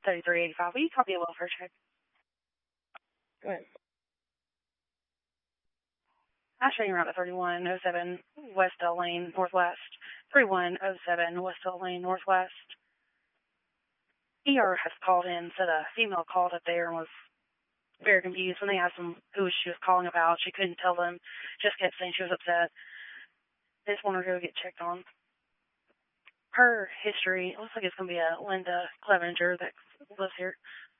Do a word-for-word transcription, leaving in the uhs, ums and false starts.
thirty-three eighty-five. Will you copy a welfare check? Go ahead. Ashing around at thirty-one oh seven West Dell Lane, Northwest. thirty-one oh seven West Dell Lane, Northwest. E R has called in, said a female called up there and was very confused. When they asked them who she was calling about, she couldn't tell them, just kept saying she was upset. They just wanted her to go get checked on. Her history, it looks like it's going to be a Linda Clevenger that lives here.